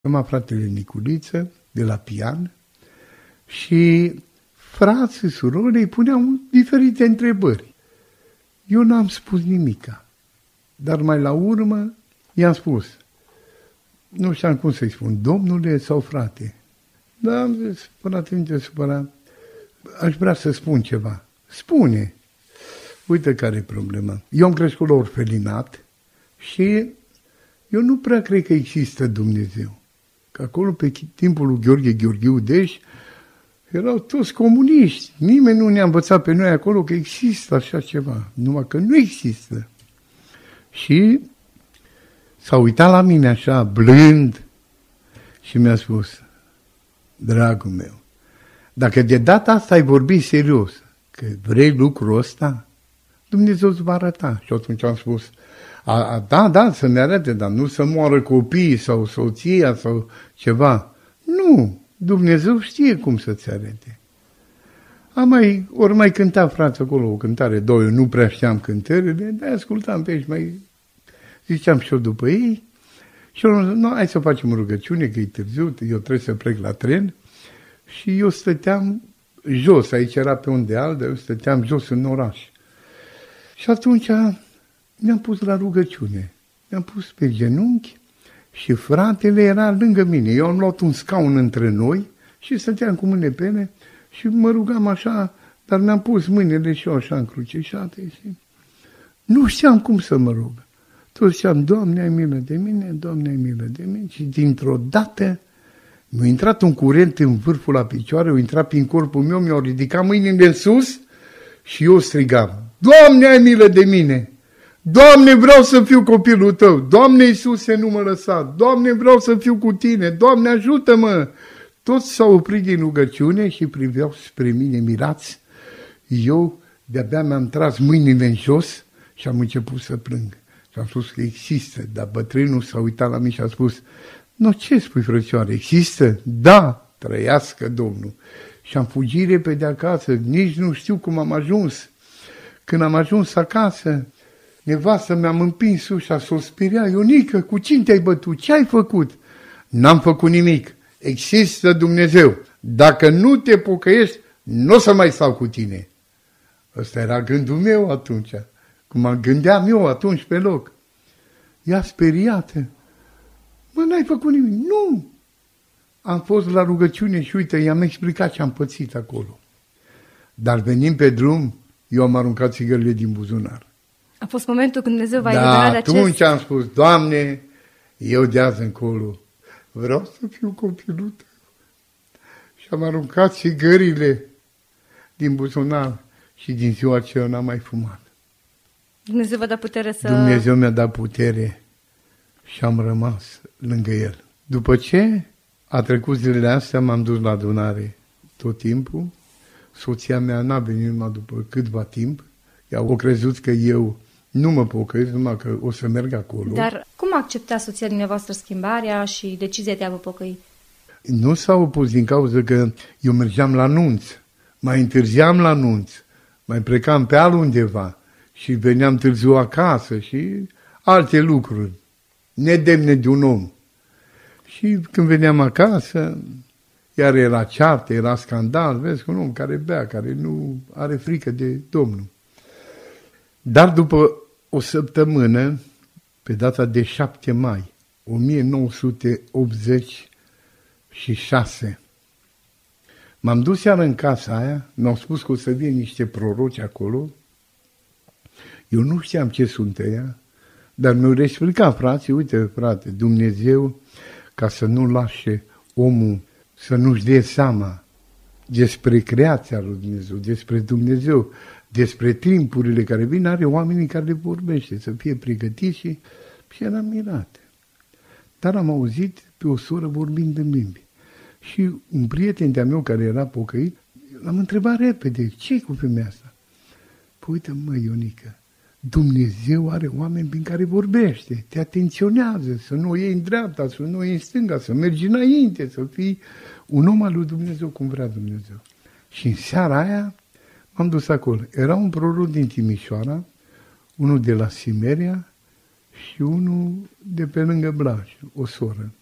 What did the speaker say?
Chema fratele Niculiță de la pian și frații, surori îi puneau diferite întrebări. Eu n-am spus nimica, dar mai la urmă i-am spus, nu știam cum să-i spun, domnule sau frate. Dar am zis, frate, nu te supăra, aș vrea să spun ceva. Spune. Uite care e problema. Eu am crescut la orfelinat și eu nu prea cred că există Dumnezeu. Că acolo, pe timpul lui Gheorghe Gheorghiu Deș, erau toți comuniști. Nimeni nu ne-a învățat pe noi acolo că există așa ceva. Numai că nu există. Și s-a uitat la mine așa, blând, și mi-a spus, dragul meu, dacă de data asta ai vorbit serios, că vrei lucrul ăsta, Dumnezeu îți va arăta. Și atunci am spus, da, să ne arate, dar nu să moară copiii sau soția sau ceva. Nu, Dumnezeu știe cum să-ți arate. Ori mai cânta frață acolo o cântare, eu nu prea știam cântările, dar ascultam pe aici, mai ziceam și eu după ei. Și eu nu, hai să facem rugăciune, că e târziu, eu trebuie să plec la tren. Și eu stăteam jos, aici era pe un deal, dar eu stăteam jos în oraș. Și atunci ne-am pus la rugăciune, ne-am pus pe genunchi și fratele era lângă mine. Eu am luat un scaun între noi și stăteam cu mâinile pe ele și mă rugam așa, dar mi-am pus mâinile și eu așa încrucișate și nu știam cum să mă rog. Toți ziceam, Doamne, ai milă de mine, Doamne, ai milă de mine. Și dintr-o dată mi-a intrat un curent în vârful la picioare, a intrat prin corpul meu, mi-au ridicat mâinile în sus și eu strigam, Doamne, ai milă de mine! Doamne, vreau să fiu copilul Tău! Doamne Iisuse, nu mă lăsa! Doamne, vreau să fiu cu Tine! Doamne, ajută-mă! Toți s-au oprit din rugăciune și priveau spre mine mirați. Eu de-abia mi-am tras mâinile în jos și am început să plâng. Și am spus că există, dar bătrânul s-a uitat la mine și a spus, nu, ce spui, frățioare, există? Da, trăiască Domnul! Și am fugit repede acasă, nici nu știu cum am ajuns. Când am ajuns acasă, nevastă mi-am împins ușa, s-o spirea, Ionică, cu cine te-ai bătut? Ce ai făcut? N-am făcut nimic. Există Dumnezeu. Dacă nu te pocăiești, nu o să mai stau cu tine. Ăsta era gândul meu atunci. Cum mă gândeam eu atunci pe loc. Ea speriată. Mă, n-ai făcut nimic. Nu! Am fost la rugăciune și uite, i-am explicat ce am pățit acolo. Dar venim pe drum, eu am aruncat țigările din buzunar. A fost momentul când Dumnezeu va eliberat de acest... atunci am spus, Doamne, eu de azi încolo vreau să fiu copilul Tău. Și am aruncat țigările din buzunar și din ziua aceea n-am mai fumat. Dumnezeu v-a dat putere să... Dumnezeu mi-a dat putere și am rămas lângă El. După ce a trecut zilele astea, m-am dus la adunare tot timpul. Soția mea n-a venit numai după câtva timp. Ea a crezut că eu nu mă pocăiesc, numai că o să merg acolo. Dar cum accepta soția dumneavoastră schimbarea și decizia de a vă pocăi? Nu s-a opus din cauza că eu mergeam la nunț, mai întârziam la nunț, mai plecam pe altundeva și veneam târziu acasă și alte lucruri nedemne de un om. Și când veneam acasă, iar era ceartă, era scandal, vezi, un om care bea, care nu are frică de Domnul. Dar după o săptămână, pe data de 7 mai 1986, m-am dus iar în casa aia, mi-au spus că o să vină niște proroci acolo, eu nu știam ce sunt ăia, dar mi-au explicat, frații, uite, frate, Dumnezeu, ca să nu lașe omul să nu-și dea seama despre creația lui Dumnezeu, despre Dumnezeu, despre timpurile care vin, are oamenii care le vorbește, să fie pregătiți și eram mirat. Dar am auzit pe o soră vorbind în limbi. Și un prieten de-a meu care era pocăit, l-am întrebat repede, ce-i cu femeia asta? Păi uite, mă, Ionică, Dumnezeu are oameni prin care vorbește, te atenționează, să nu o iei în dreapta, să nu o iei în stânga, să mergi înainte, să fii un om al lui Dumnezeu cum vrea Dumnezeu. Și în seara aia m-am dus acolo. Era un proroc din Timișoara, unul de la Simeria și unul de pe lângă Blaj, o soră.